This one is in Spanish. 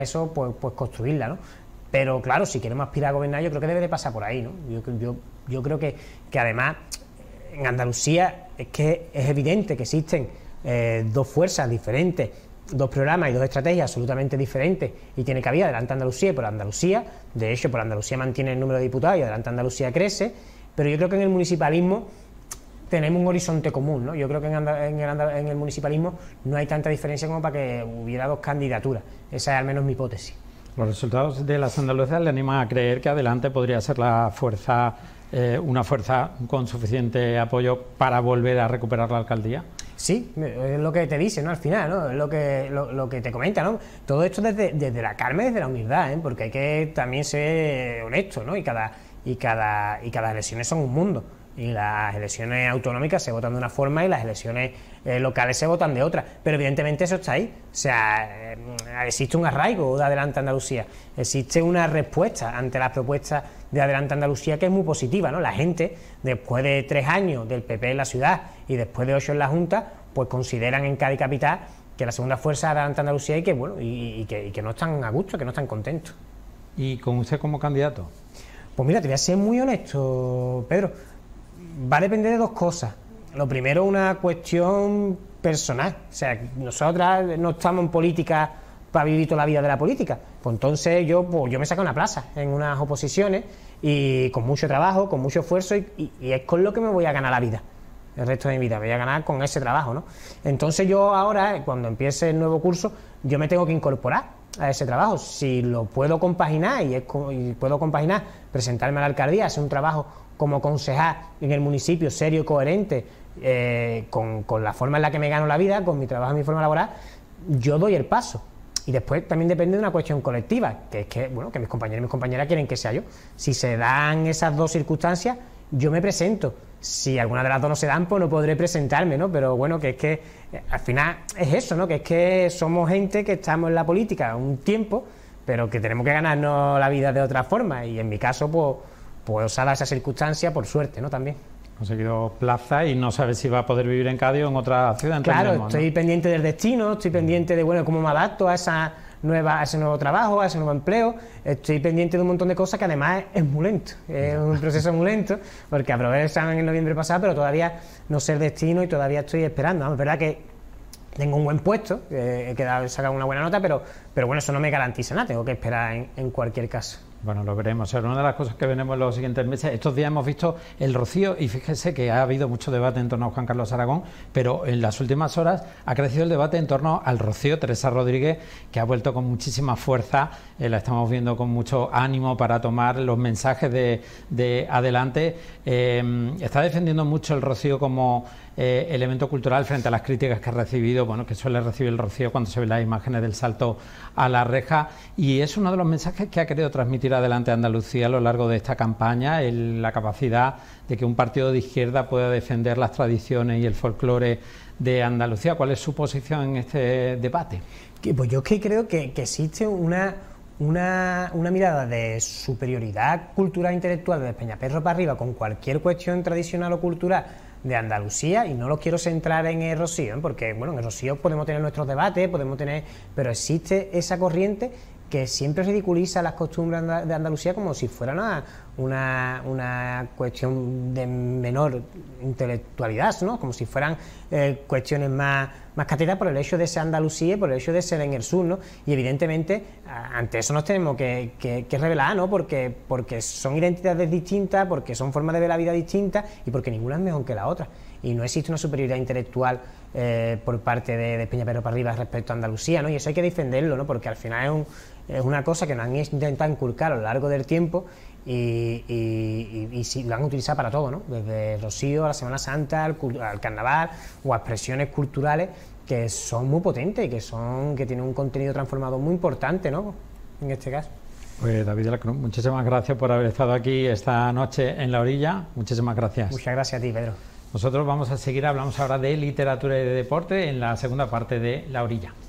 eso, pues construirla, ¿no? Pero claro, si queremos aspirar a gobernar, yo creo que debe de pasar por ahí, ¿no? Yo creo que además en Andalucía es que es evidente que existen dos fuerzas diferentes, dos programas y dos estrategias absolutamente diferentes, y tiene cabida Adelante Andalucía y Por Andalucía. De hecho, Por Andalucía mantiene el número de diputados y Adelante Andalucía crece, pero yo creo que en el municipalismo tenemos un horizonte común, ¿no? Yo creo que en el municipalismo no hay tanta diferencia como para que hubiera dos candidaturas. Esa es al menos mi hipótesis. Los resultados de las andaluzas le animan a creer que Adelante podría ser la fuerza, una fuerza con suficiente apoyo para volver a recuperar la alcaldía. Sí, es lo que te dice, ¿no? Al final, ¿no? Es lo que te comenta, ¿no? Todo esto desde la calma y desde la humildad, ¿eh? Porque hay que también ser honesto, ¿no? Y cada elecciones son un mundo. Y las elecciones autonómicas se votan de una forma y las elecciones locales se votan de otra, pero evidentemente eso está ahí. O sea, existe un arraigo de Adelante Andalucía, existe una respuesta ante las propuestas de Adelante Andalucía que es muy positiva, ¿no? La gente, después de 3 años del PP en la ciudad y después de 8 en la Junta, pues consideran en Cádiz capital que la segunda fuerza es Adelante Andalucía y que bueno, y que no están a gusto, que no están contentos. ¿Y con usted como candidato? Pues mira, te voy a ser muy honesto, Pedro. Va a depender de dos cosas. Lo primero, una cuestión personal. O sea, nosotras no estamos en política para vivir toda la vida de la política. Pues entonces yo me saco una plaza en unas oposiciones y con mucho trabajo, con mucho esfuerzo y es con lo que me voy a ganar la vida. El resto de mi vida me voy a ganar con ese trabajo, ¿no? Entonces yo ahora, cuando empiece el nuevo curso, yo me tengo que incorporar a ese trabajo. Si lo puedo compaginar y puedo compaginar, presentarme a la alcaldía, hacer un trabajo como concejal en el municipio serio y coherente, con la forma en la que me gano la vida, con mi trabajo y mi forma laboral, yo doy el paso. Y después también depende de una cuestión colectiva, que es que, bueno, que mis compañeros y mis compañeras quieren que sea yo. Si se dan esas dos circunstancias, yo me presento. Si alguna de las dos no se dan, pues no podré presentarme, ¿no? Pero bueno, que es que al final es eso, ¿no? Que es que somos gente que estamos en la política un tiempo, pero que tenemos que ganarnos la vida de otra forma. Y en mi caso, pues se ha dado esa circunstancia por suerte, ¿no? También. Conseguido plaza y no sabe si va a poder vivir en Cádiz o en otra ciudad. Claro, estoy pendiente del destino, estoy pendiente de, bueno, cómo me adapto a ese nuevo trabajo, a ese nuevo empleo. Estoy pendiente de un montón de cosas que además es muy lento, es un proceso muy lento, porque aprobé el examen en noviembre pasado, pero todavía no sé el destino y todavía estoy esperando. Es verdad que tengo un buen puesto, he sacado una buena nota, pero bueno, eso no me garantiza nada, tengo que esperar en cualquier caso. Bueno, lo veremos. Será una de las cosas que veremos en los siguientes meses. Estos días hemos visto el Rocío y fíjese que ha habido mucho debate en torno a Juan Carlos Aragón, pero en las últimas horas ha crecido el debate en torno al Rocío. Teresa Rodríguez, que ha vuelto con muchísima fuerza, la estamos viendo con mucho ánimo para tomar los mensajes de Adelante. Está defendiendo mucho el Rocío como elemento cultural frente a las críticas que ha recibido, bueno, que suele recibir el Rocío cuando se ven las imágenes del salto a la reja, y es uno de los mensajes que ha querido transmitir Adelante Andalucía a lo largo de esta campaña, la capacidad de que un partido de izquierda pueda defender las tradiciones y el folclore de Andalucía. ¿Cuál es su posición en este debate? Pues yo es que creo que existe una mirada de superioridad cultural e intelectual de Peñaperro para arriba con cualquier cuestión tradicional o cultural de Andalucía, y no lo quiero centrar en el Rocío, porque bueno, en el Rocío podemos tener nuestros debates, pero existe esa corriente que siempre ridiculiza las costumbres de Andalucía como si fuera una cuestión de menor intelectualidad, ¿no? Como si fueran cuestiones más catetas por el hecho de ser Andalucía y por el hecho de ser en el sur, ¿no? Y evidentemente ante eso nos tenemos que revelar, ¿no? Porque son identidades distintas, porque son formas de ver la vida distintas y porque ninguna es mejor que la otra. Y no existe una superioridad intelectual por parte de Peñaperro para arriba respecto a Andalucía, ¿no? Y eso hay que defenderlo, ¿no? Porque al final es una cosa que nos han intentado inculcar a lo largo del tiempo y sí, lo han utilizado para todo, ¿no? Desde el Rocío a la Semana Santa, al Carnaval o a expresiones culturales que son muy potentes y que tienen un contenido transformado muy importante, ¿no? En este caso. Pues David de la Cruz, muchísimas gracias por haber estado aquí esta noche en La Orilla. Muchísimas gracias. Muchas gracias a ti, Pedro. Nosotros vamos a seguir, hablamos ahora de literatura y de deporte en la segunda parte de La Orilla.